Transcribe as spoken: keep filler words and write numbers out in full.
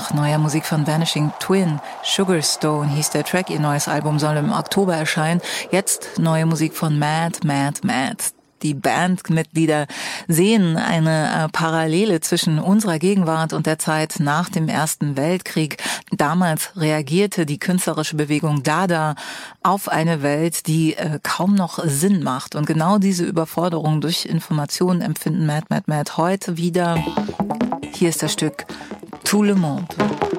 nach neuer Musik von Vanishing Twin. Sugarstone hieß der Track, ihr neues Album soll im Oktober erscheinen. Jetzt neue Musik von Mad, Mad, Mad. Die Bandmitglieder sehen eine äh, Parallele zwischen unserer Gegenwart und der Zeit nach dem Ersten Weltkrieg. Damals reagierte die künstlerische Bewegung Dada auf eine Welt, die äh, kaum noch Sinn macht. Und genau diese Überforderung durch Informationen empfinden Mad, Mad, Mad heute wieder. Hier ist das Stück Tout le monde.